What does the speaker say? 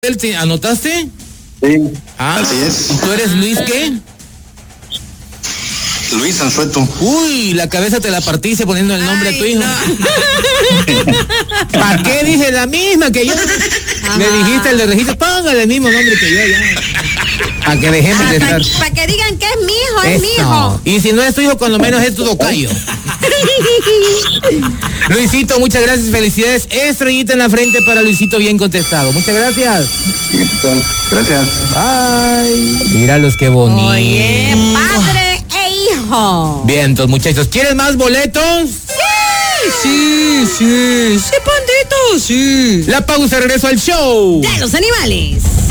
¿Anotaste? Sí, así es. ¿Tú eres Luis qué? Luis Anzueto. Uy, la cabeza te la partiste poniendo el nombre a tu hijo. No. ¿Para qué dije la misma que yo? Ajá. Le dijiste el de registro, póngale el mismo nombre que yo ya. Para que dejemos de estar. Para que digan que es mi hijo, es mi hijo. Y si no es tu hijo, cuando menos es tu tocayo. Luisito, muchas gracias, felicidades. Estrellita en la frente para Luisito, bien contestado. Muchas gracias. Gracias. Bye. Míralos qué bonito. Oye, padre e hijo. Bien, entonces, muchachos, ¿quieren más boletos? Sí, Pandito, sí. La pausa, regreso al show de los animales.